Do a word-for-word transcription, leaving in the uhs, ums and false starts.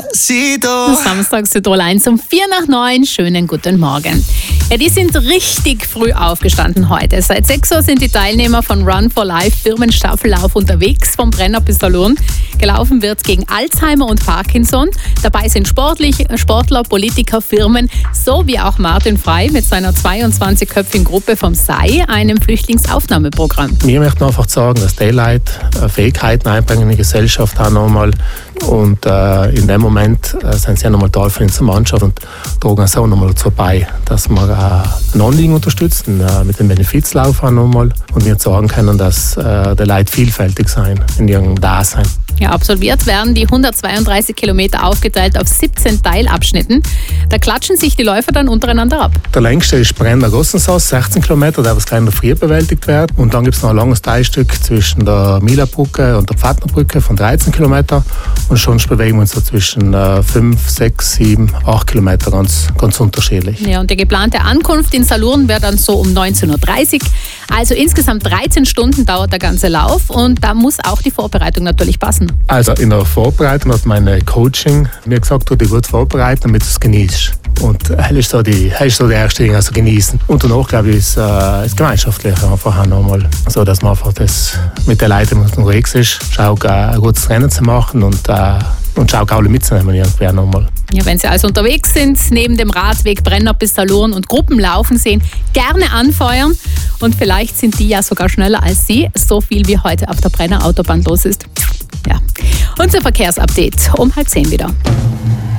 Despacito. Samstag Südtirol eins um vier nach neun. Schönen guten Morgen. Ja, die sind richtig früh aufgestanden heute. Seit sechs Uhr sind die Teilnehmer von Run for Life Firmenstaffellauf unterwegs, vom Brenner bis Salurn. Gelaufen wird gegen Alzheimer und Parkinson. Dabei sind sportlich, Sportler, Politiker, Firmen, so wie auch Martin Frey mit seiner zweiundzwanzigköpfigen Gruppe vom S E I, einem Flüchtlingsaufnahmeprogramm. Wir möchten einfach sagen, dass die Leute Fähigkeiten einbringen in die Gesellschaft auch nochmal. Und äh, in dem Moment äh, sind sie ja nochmal Teil von unserer Mannschaft und tragen auch nochmal dazu bei, dass wir äh, ein Anliegen unterstützen, äh, mit dem Benefizlauf auch nochmal. Und wir sagen können, dass äh, die Leute vielfältig sein in ihrem Dasein. Ja, absolviert werden die hundertzweiunddreißig Kilometer aufgeteilt auf siebzehn Teilabschnitten. Da klatschen sich die Läufer dann untereinander ab. Der längste ist Brenner-Gossensaas, sechzehn Kilometer, der was kleiner früher bewältigt wird. Und dann gibt es noch ein langes Teilstück zwischen der Milabrücke und der Pfadnerbrücke von dreizehn Kilometer. Und schon bewegen wir uns so zwischen fünf, sechs, sieben, acht Kilometer, ganz, ganz unterschiedlich. Ja, und die geplante Ankunft in Salurn wäre dann so um neunzehn Uhr dreißig. Also insgesamt dreizehn Stunden dauert der ganze Lauf und da muss auch die Vorbereitung natürlich passen. Also in der Vorbereitung hat meine Coaching mir gesagt, du dich gut vorbereiten, damit du es genießt. Und das ist so die, das ist so die erste Ding, also genießen. Und danach, glaube ich, ist äh, das Gemeinschaftliche einfach auch nochmal so, dass man einfach das mit den Leuten unterwegs ist, schaut, äh, ein gutes Rennen zu machen und, äh, und schaut, alle mitzunehmen irgendwie nochmal. Ja, wenn Sie also unterwegs sind, neben dem Radweg Brenner bis Salurn und Gruppen laufen sehen, gerne anfeuern. Und vielleicht sind die ja sogar schneller als Sie, so viel wie heute auf der Brenner Autobahn los ist. Ja. Unser Verkehrsupdate um halb zehn wieder.